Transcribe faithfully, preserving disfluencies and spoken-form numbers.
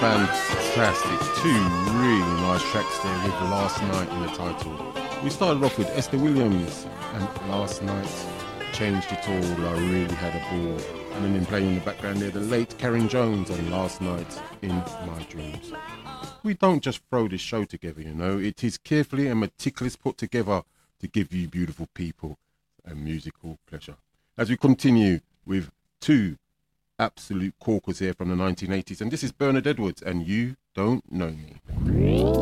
Fantastic. Two really nice tracks there with Last Night in the title. We started off with Esther Williams and Last Night Changed It All. I really had a ball. And then in playing in the background there, the late Karen Jones and Last Night in My Dreams. We don't just throw this show together, you know. It is carefully and meticulously put together to give you beautiful people and musical pleasure. As we continue with two absolute corkers here from the nineteen eighties, and this is Bernard Edwards and You Don't Know Me.